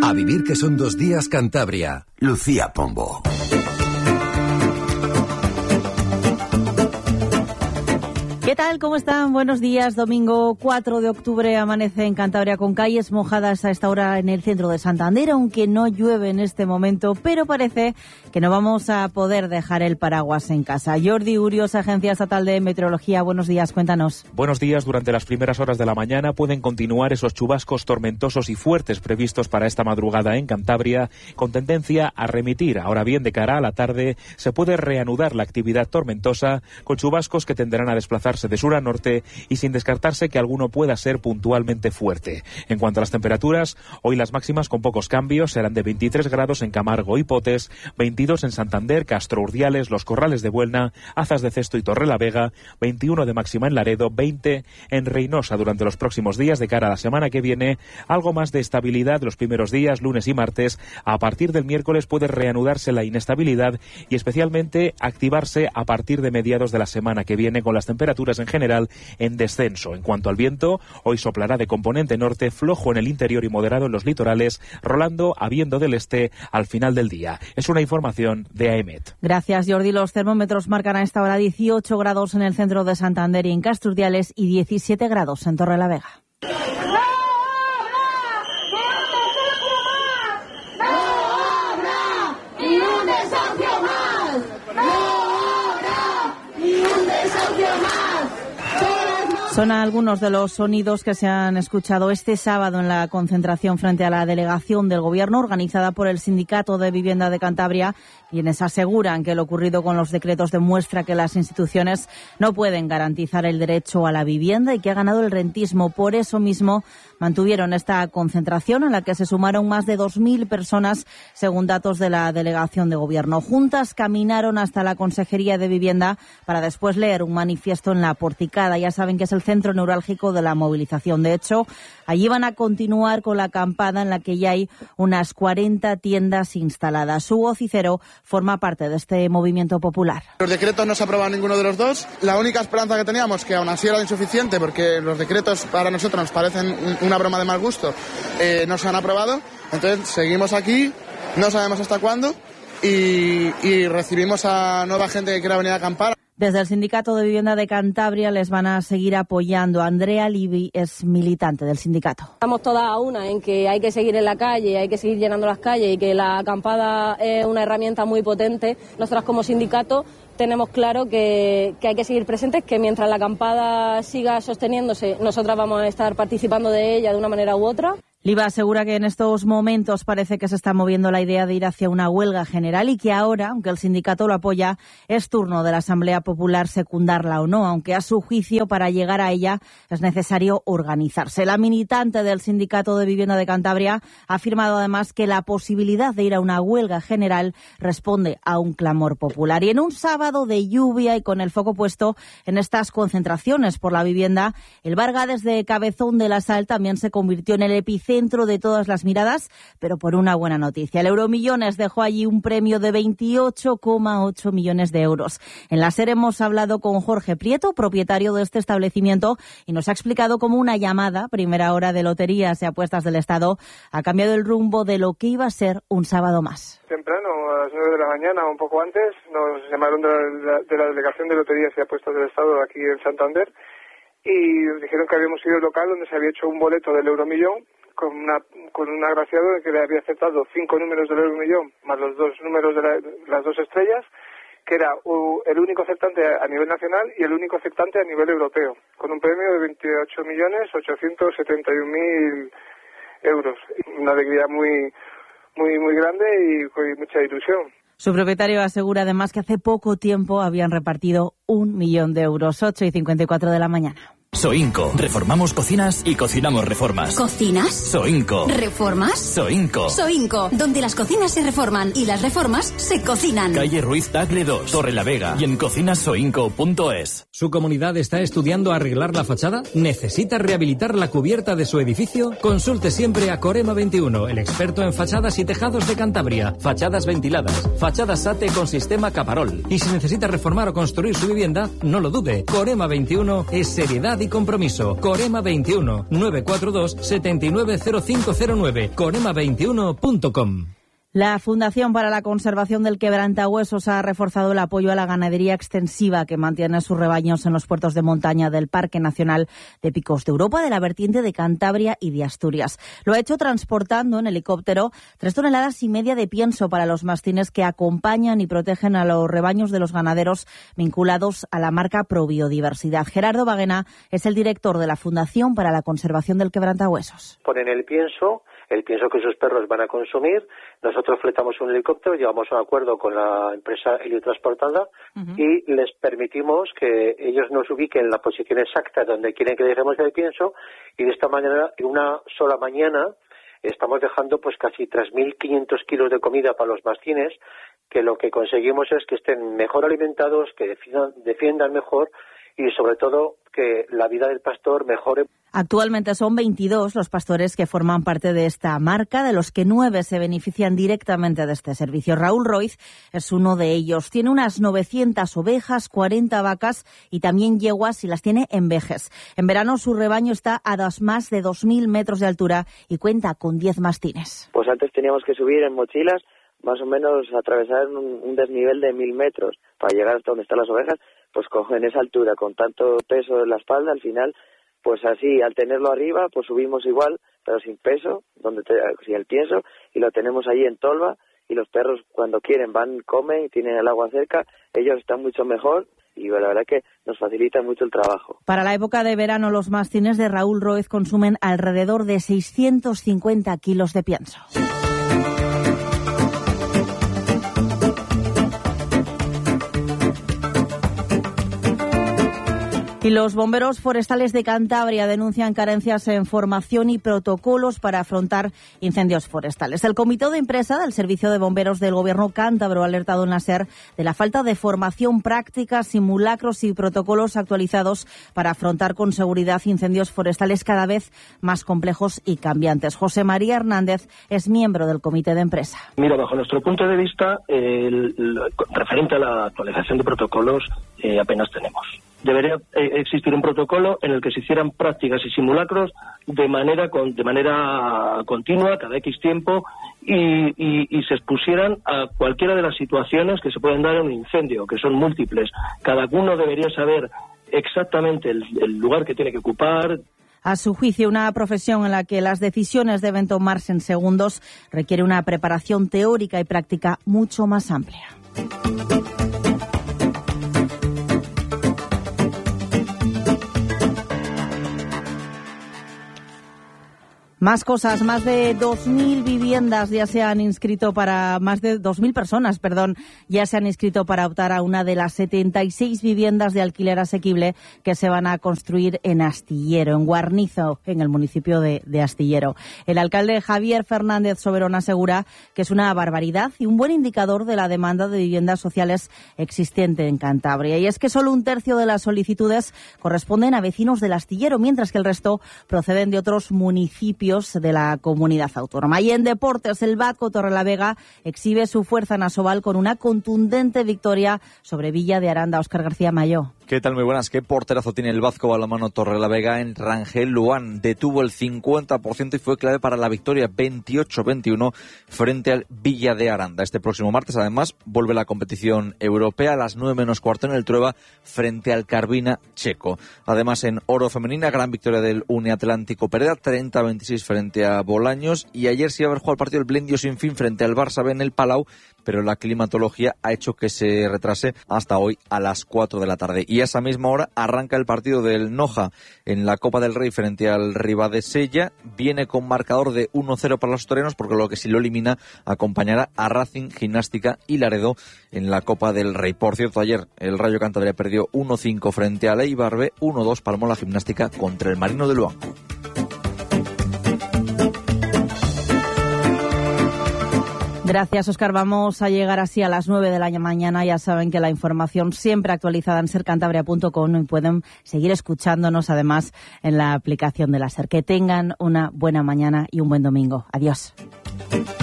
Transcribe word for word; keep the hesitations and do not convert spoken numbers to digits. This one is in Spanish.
A vivir que son dos días Cantabria. Lucía Pombo. ¿Qué tal? ¿Cómo están? Buenos días. Domingo cuatro de octubre amanece en Cantabria con calles mojadas a esta hora en el centro de Santander, aunque no llueve en este momento, pero parece que no vamos a poder dejar el paraguas en casa. Jordi Urios, Agencia Estatal de Meteorología, buenos días, cuéntanos. Buenos días. Durante las primeras horas de la mañana pueden continuar esos chubascos tormentosos y fuertes previstos para esta madrugada en Cantabria, con tendencia a remitir. Ahora bien, de cara a la tarde se puede reanudar la actividad tormentosa, con chubascos que tenderán a desplazarse de sur a norte y sin descartarse que alguno pueda ser puntualmente fuerte. En cuanto a las temperaturas, hoy las máximas con pocos cambios serán de veintitrés grados en Camargo y Potes, veintidós en Santander, Castro Urdiales, Los Corrales de Buelna, Azas de Cesto y Torrelavega, veintiuno de máxima en Laredo, veinte en Reynosa. Durante los próximos días, de cara a la semana que viene, algo más de estabilidad los primeros días, lunes y martes. A partir del miércoles puede reanudarse la inestabilidad y especialmente activarse a partir de mediados de la semana que viene, con las temperaturas en general en descenso. En cuanto al viento, hoy soplará de componente norte, flojo en el interior y moderado en los litorales, rolando a viento del este al final del día. Es una información de AEMET. Gracias, Jordi. Los termómetros marcan a esta hora dieciocho grados en el centro de Santander y en Castro Urdiales y diecisiete grados en Torrelavega. Son algunos de los sonidos que se han escuchado este sábado en la concentración frente a la delegación del Gobierno organizada por el Sindicato de Vivienda de Cantabria, quienes aseguran que lo ocurrido con los decretos demuestra que las instituciones no pueden garantizar el derecho a la vivienda y que ha ganado el rentismo. Por eso mismo mantuvieron esta concentración en la que se sumaron más de dos mil personas, según datos de la delegación de Gobierno. Juntas caminaron hasta la Consejería de Vivienda para después leer un manifiesto en la Porticada. Ya saben que es el centro neurálgico de la movilización. De hecho, allí van a continuar con la acampada en la que ya hay unas cuarenta tiendas instaladas. Su vocicero forma parte de este movimiento popular. Los decretos no se aprobaron ninguno de los dos. La única esperanza que teníamos, que aún así era insuficiente, porque los decretos para nosotros nos parecen una broma de mal gusto, eh, no se han aprobado. Entonces seguimos aquí, no sabemos hasta cuándo, y, y recibimos a nueva gente que quiera venir a acampar. Desde el Sindicato de Vivienda de Cantabria les van a seguir apoyando. Andrea Livi es militante del sindicato. Estamos todas a una en que hay que seguir en la calle, hay que seguir llenando las calles y que la acampada es una herramienta muy potente. Nosotras como sindicato tenemos claro que, que hay que seguir presentes, que mientras la acampada siga sosteniéndose, nosotras vamos a estar participando de ella de una manera u otra. Liva asegura que en estos momentos parece que se está moviendo la idea de ir hacia una huelga general y que ahora, aunque el sindicato lo apoya, es turno de la Asamblea Popular secundarla o no, aunque a su juicio para llegar a ella es necesario organizarse. La militante del Sindicato de Vivienda de Cantabria ha afirmado además que la posibilidad de ir a una huelga general responde a un clamor popular. Y en un sábado de lluvia y con el foco puesto en estas concentraciones por la vivienda, el Varga desde Cabezón de la Sal también se convirtió en el epicentro centro de todas las miradas, pero por una buena noticia. El Euromillones dejó allí un premio de veintiocho coma ocho millones de euros. En la SER hemos hablado con Jorge Prieto, propietario de este establecimiento, y nos ha explicado cómo una llamada, primera hora de loterías y apuestas del Estado, ha cambiado el rumbo de lo que iba a ser un sábado más. Temprano, a las nueve de la mañana, un poco antes, nos llamaron de la, de la Delegación de Loterías y Apuestas del Estado aquí en Santander y nos dijeron que habíamos ido al local donde se había hecho un boleto del Euromillón con una con un agraciado que le había aceptado cinco números del Euromillón más los dos números de la, las dos estrellas, que era uh, el único aceptante a nivel nacional y el único aceptante a nivel europeo, con un premio de veintiocho millones ochocientos setenta y un mil euros. Una alegría muy muy muy grande y con mucha ilusión. Su propietario asegura además que hace poco tiempo habían repartido un millón de euros. ocho y cincuenta y cuatro de la mañana. Soinco. Reformamos cocinas y cocinamos reformas. ¿Cocinas? Soinco. ¿Reformas? Soinco. Soinco, donde las cocinas se reforman y las reformas se cocinan. Calle Ruiz Tagle dos, Torrelavega y en cocinas soinco punto es. ¿Su comunidad está estudiando arreglar la fachada? ¿Necesita rehabilitar la cubierta de su edificio? Consulte siempre a Corema veintiuno, el experto en fachadas y tejados de Cantabria. Fachadas ventiladas, fachadas SATE con sistema Caparol. Y si necesita reformar o construir su vivienda, no lo dude. Corema veintiuno es seriedad y compromiso. Corema veintiuno, nueve cuatro dos, siete nueve cero cinco cero nueve, corema veintiuno punto com. La Fundación para la Conservación del Quebrantahuesos ha reforzado el apoyo a la ganadería extensiva que mantiene sus rebaños en los puertos de montaña del Parque Nacional de Picos de Europa, de la vertiente de Cantabria y de Asturias. Lo ha hecho transportando en helicóptero tres toneladas y media de pienso para los mastines que acompañan y protegen a los rebaños de los ganaderos vinculados a la marca Probiodiversidad. Gerardo Baguena es el director de la Fundación para la Conservación del Quebrantahuesos. Ponen el pienso, el pienso que sus perros van a consumir. Nosotros fletamos un helicóptero, llevamos un acuerdo con la empresa heliotransportada uh-huh. y les permitimos que ellos nos ubiquen en la posición exacta donde quieren que dejemos el pienso, y de esta manera, en una sola mañana, estamos dejando pues casi tres mil quinientos kilos de comida para los mastines, que lo que conseguimos es que estén mejor alimentados, que defiendan, defiendan mejor y sobre todo que la vida del pastor mejore. Actualmente son veintidós los pastores que forman parte de esta marca, de los que nueve se benefician directamente de este servicio. Raúl Roiz es uno de ellos. Tiene unas novecientas ovejas, cuarenta vacas y también yeguas, y las tiene en Vejes. En verano su rebaño está a dos, más de dos mil metros de altura y cuenta con diez mastines. Pues antes teníamos que subir en mochilas, más o menos atravesar un, un desnivel de mil metros para llegar hasta donde están las ovejas. Pues en esa altura, con tanto peso en la espalda, al final, pues así, al tenerlo arriba, pues subimos igual, pero sin peso, donde te, sin el pienso, y lo tenemos ahí en tolva, y los perros cuando quieren van, comen, tienen el agua cerca, ellos están mucho mejor, y la verdad que nos facilita mucho el trabajo. Para la época de verano, los mastines de Raúl Roiz consumen alrededor de seiscientos cincuenta kilos de pienso. Y los bomberos forestales de Cantabria denuncian carencias en formación y protocolos para afrontar incendios forestales. El comité de empresa del Servicio de Bomberos del Gobierno cántabro ha alertado en la SER de la falta de formación práctica, simulacros y protocolos actualizados para afrontar con seguridad incendios forestales cada vez más complejos y cambiantes. José María Hernández es miembro del comité de empresa. Mira, bajo nuestro punto de vista, el, el, referente a la actualización de protocolos, eh, apenas tenemos. Debería eh, existir un protocolo en el que se hicieran prácticas y simulacros de manera con, de manera continua, cada X tiempo, y, y, y se expusieran a cualquiera de las situaciones que se pueden dar en un incendio, que son múltiples. Cada uno debería saber exactamente el, el lugar que tiene que ocupar. A su juicio, una profesión en la que las decisiones deben tomarse en segundos requiere una preparación teórica y práctica mucho más amplia. Más cosas, más de dos mil viviendas ya se han inscrito para, más de dos mil personas, perdón, ya se han inscrito para optar a una de las setenta y seis viviendas de alquiler asequible que se van a construir en Astillero, en Guarnizo, en el municipio de, de Astillero. El alcalde Javier Fernández Soberón asegura que es una barbaridad y un buen indicador de la demanda de viviendas sociales existente en Cantabria. Y es que solo un tercio de las solicitudes corresponden a vecinos del Astillero, mientras que el resto proceden de otros municipios de la comunidad autónoma. Y en deportes, el Batco Torrelavega exhibe su fuerza en Asobal con una contundente victoria sobre Villa de Aranda. Óscar García Mayó. ¿Qué tal? Muy buenas. ¿Qué porterazo tiene el Batco balonmano Torrelavega en Rangel Luán? Detuvo el cincuenta por ciento y fue clave para la victoria veintiocho veintiuno frente al Villa de Aranda. Este próximo martes, además, vuelve la competición europea a las nueve menos cuarto en el Trueba frente al Carvina checo. Además, en oro femenina, gran victoria del Uniatlántico Pereda, treinta a veintiséis frente a Bolaños. Y ayer se iba a haber jugado el partido del Blendio sin fin frente al Barça B en el Palau, pero la climatología ha hecho que se retrase hasta hoy a las cuatro de la tarde. Y a esa misma hora arranca el partido del Noja en la Copa del Rey frente al Ribadesella. Viene con marcador de uno cero para los torenos, porque lo que si lo elimina acompañará a Racing, Gimnástica y Laredo en la Copa del Rey. Por cierto, ayer el Rayo Cantabria perdió uno cinco frente al Eibar B, uno dos palmó la Gimnástica contra el Marino de Luanco. Gracias, Óscar. Vamos a llegar así a las nueve de la mañana. Ya saben que la información siempre actualizada en ser cantabria punto com, y pueden seguir escuchándonos además en la aplicación de la SER. Que tengan una buena mañana y un buen domingo. Adiós.